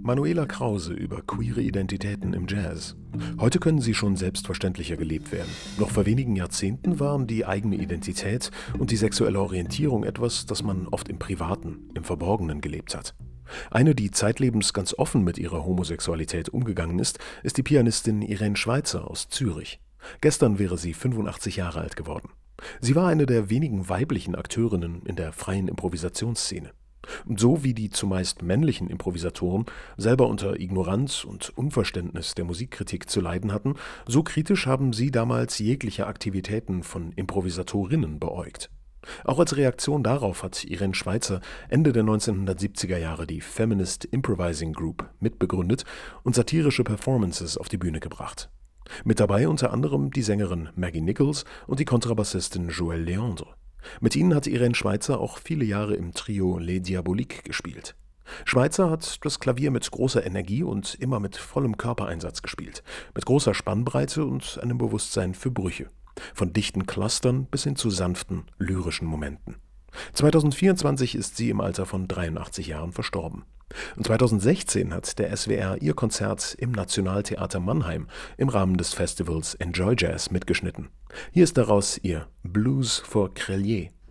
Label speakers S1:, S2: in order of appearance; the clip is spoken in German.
S1: Manuela Krause über queere Identitäten im Jazz. Heute können sie schon selbstverständlicher gelebt werden. Noch vor wenigen Jahrzehnten waren die eigene Identität und die sexuelle Orientierung etwas, das man oft im Privaten, im Verborgenen gelebt hat. Eine, die zeitlebens ganz offen mit ihrer Homosexualität umgegangen ist die Pianistin Irene Schweizer aus Zürich. Gestern wäre sie 85 Jahre alt geworden. Sie war eine der wenigen weiblichen Akteurinnen in der freien Improvisationsszene. So wie die zumeist männlichen Improvisatoren selber unter Ignoranz und Unverständnis der Musikkritik zu leiden hatten, so kritisch haben sie damals jegliche Aktivitäten von Improvisatorinnen beäugt. Auch als Reaktion darauf hat Irene Schweizer Ende der 1970er Jahre die Feminist Improvising Group mitbegründet und satirische Performances auf die Bühne gebracht. Mit dabei unter anderem die Sängerin Maggie Nichols und die Kontrabassistin Joëlle Leandre. Mit ihnen hat Irene Schweizer auch viele Jahre im Trio Les Diaboliques gespielt. Schweizer hat das Klavier mit großer Energie und immer mit vollem Körpereinsatz gespielt, mit großer Spannbreite und einem Bewusstsein für Brüche. Von dichten Clustern bis hin zu sanften, lyrischen Momenten. 2024 ist sie im Alter von 83 Jahren verstorben. Und 2016 hat der SWR ihr Konzert im Nationaltheater Mannheim im Rahmen des Festivals Enjoy Jazz mitgeschnitten. Hier ist daraus ihr Blues for Crelier.